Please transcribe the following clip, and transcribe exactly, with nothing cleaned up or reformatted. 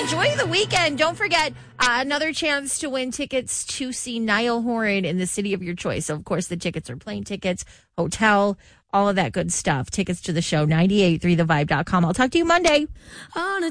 enjoy the weekend. Don't forget, uh, another chance to win tickets to see Niall Horan in the city of your choice. So, of course, the tickets are plane tickets, hotel, all of that good stuff. Tickets to the show, ninety-eight point three the vibe dot com. I'll talk to you Monday. On a